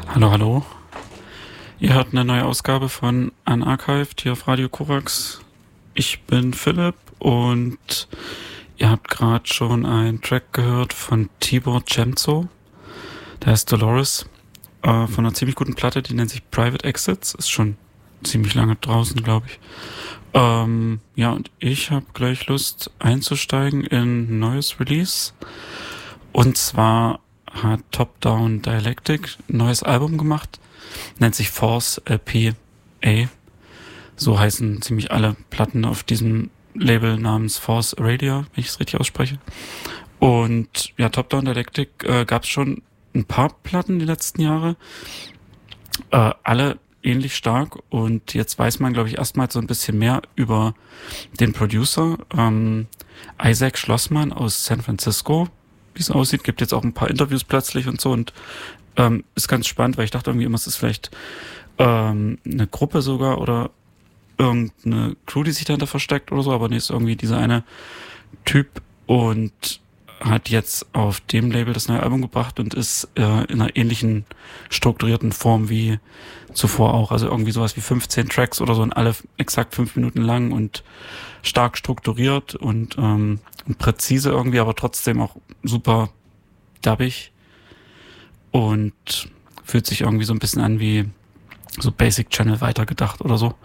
Hallo, hallo. Ihr hört eine neue Ausgabe von Unarchived hier auf Radio Korax. Ich bin Philipp und ihr habt gerade schon einen Track gehört von Tibor Cemzo. Der heißt Dolores, von einer ziemlich guten Platte, die nennt sich Private Exits. Ist schon ziemlich lange draußen, glaube ich. Ja, und ich habe gleich Lust einzusteigen in ein neues Release. Und zwar hat Top Down Dialectic ein neues Album gemacht. Nennt sich Force LP-A. So heißen ziemlich alle Platten auf diesem Label namens Force Radio, wenn ich es richtig ausspreche. Und ja, Top Down Dialectic gab es schon ein paar Platten die letzten Jahre. Alle ähnlich stark. Und jetzt weiß man, glaube ich, erstmal so ein bisschen mehr über den Producer. Isaac Schlossmann aus San Francisco, wie es aussieht. Gibt jetzt auch ein paar Interviews plötzlich und so. Und ist ganz spannend, weil ich dachte irgendwie immer, es ist vielleicht eine Gruppe sogar oder irgendeine Crew, die sich dahinter versteckt oder so, aber nee, ist irgendwie dieser eine Typ und hat jetzt auf dem Label das neue Album gebracht und ist in einer ähnlichen strukturierten Form wie zuvor auch. Also irgendwie sowas wie 15 Tracks oder so und alle exakt 5 Minuten lang und stark strukturiert und präzise irgendwie, aber trotzdem auch super dubbig. Und fühlt sich irgendwie so ein bisschen an wie so Basic Channel weitergedacht oder so.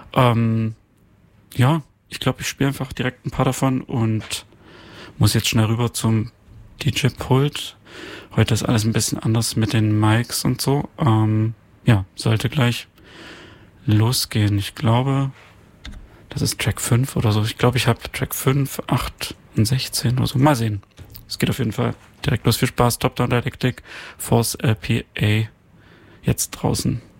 Ja, ich glaube, ich spiele einfach direkt ein paar davon und muss jetzt schnell rüber zum DJ-Pult. Heute ist alles ein bisschen anders mit den Mics und so. Ja, sollte gleich losgehen. Ich glaube, das ist Track 5 oder so. Ich glaube, ich habe Track 5, 8 und 16 oder so. Mal sehen. Es geht auf jeden Fall direkt los. Viel Spaß. Top Down Dialectic, Force LP-A, jetzt draußen.